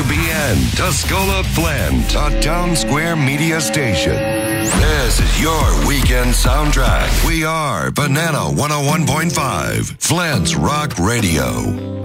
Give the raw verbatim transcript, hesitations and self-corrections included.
B N, Tuscola Flint, a Town Square Media station. This is your weekend soundtrack. We are Banana one oh one point five, Flint's Rock Radio.